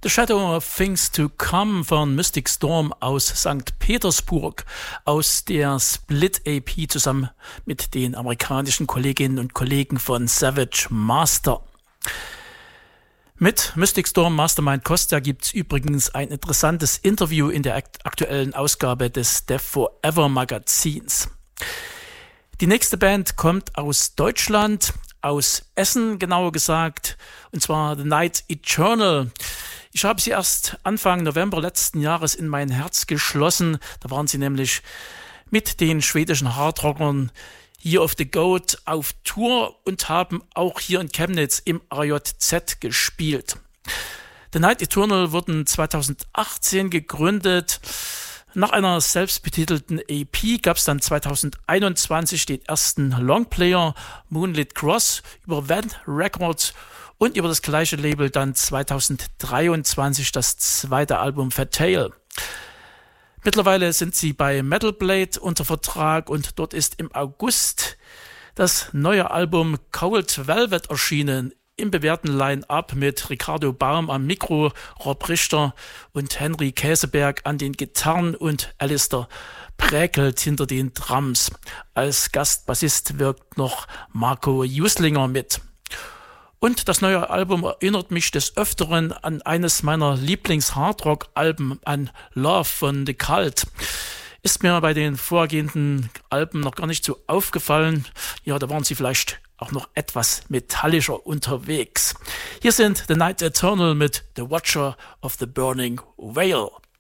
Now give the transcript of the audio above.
The Shadow of Things to Come von Mystic Storm aus St. Petersburg, aus der Split-EP zusammen mit den amerikanischen Kolleginnen und Kollegen von Savage Master. Mit Mystic Storm Mastermind Kostja gibt's übrigens ein interessantes Interview in der aktuellen Ausgabe des Death Forever Magazins. Die nächste Band kommt aus Deutschland, aus Essen genauer gesagt, und zwar The Night Eternal. Ich habe sie erst Anfang November letzten Jahres in mein Herz geschlossen. Da waren sie nämlich mit den schwedischen Hardrockern Year of the Goat auf Tour und haben auch hier in Chemnitz im AJZ gespielt. The Night Eternal wurden 2018 gegründet. Nach einer selbstbetitelten EP gab es dann 2021 den ersten Longplayer Moonlit Cross über Van Records und über das gleiche Label dann 2023 das zweite Album Fatale. Mittlerweile sind sie bei Metal Blade unter Vertrag und dort ist im August das neue Album Cold Velvet erschienen, im bewährten Line-Up mit Ricardo Baum am Mikro, Rob Richter und Henry Käseberg an den Gitarren und Alistair Präkelt hinter den Drums. Als Gastbassist wirkt noch Marco Juslinger mit. Und das neue Album erinnert mich des Öfteren an eines meiner Lieblings-Hardrock-Alben, an Love von The Cult. Ist mir bei den vorgehenden Alben noch gar nicht so aufgefallen. Ja, da waren sie vielleicht auch noch etwas metallischer unterwegs. Hier sind The Night Eternal mit The Watcher of the Burning Whale.